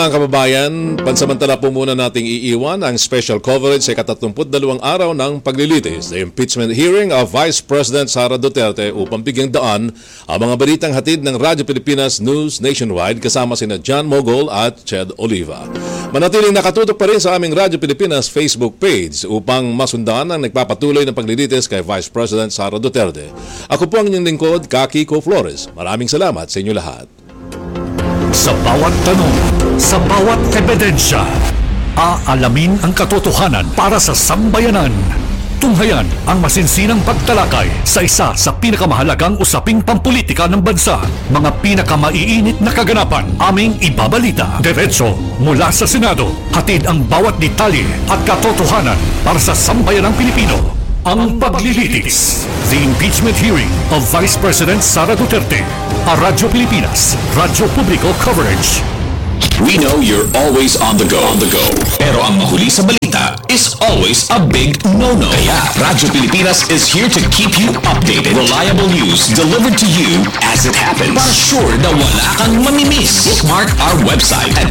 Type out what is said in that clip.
mga kababayan, pansamantala po muna nating iiwan ang special coverage sa 32 araw ng paglilitis sa impeachment hearing of Vice President Sara Duterte upang bigyang daan ang mga balitang hatid ng Radyo Pilipinas News Nationwide kasama sina John Mogol at Ched Oliva. Manatiling nakatutok pa rin sa aming Radyo Pilipinas Facebook page upang masundan ang nagpapatuloy ng paglilitis kay Vice President Sara Duterte. Ako po ang inyong lingkod, Kaki Co Flores. Maraming salamat sa inyo lahat. Sa bawat tanong, sa bawat ebidensya, aalamin ang katotohanan para sa sambayanan. Tunghayan ang masinsinang pagtalakay sa isa sa pinakamahalagang usaping pampulitika ng bansa. Mga pinakamaiinit na kaganapan, aming ibabalita. Diretso mula sa Senado, hatid ang bawat detalye at katotohanan para sa sambayanang Pilipino. Ang paglilitis. The impeachment hearing of Vice President Sara Duterte. A Radyo Pilipinas, Radyo Publiko coverage. We know you're always on the go. Pero ang mahuli sa balita is always a big no-no. Kaya Radyo Pilipinas is here to keep you updated. Reliable news delivered to you as it happens. Para sure na wala kang mamimiss. Bookmark our website at